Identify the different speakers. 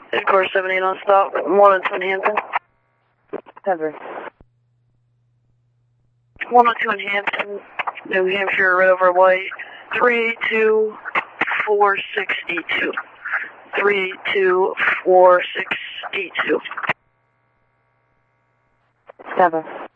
Speaker 1: Headquarters 78 on stop, 102 in Hampton.
Speaker 2: Cover.
Speaker 1: 102 in Hampton, New Hampshire, right over Hawaii. 324682. 324682.
Speaker 2: Cover.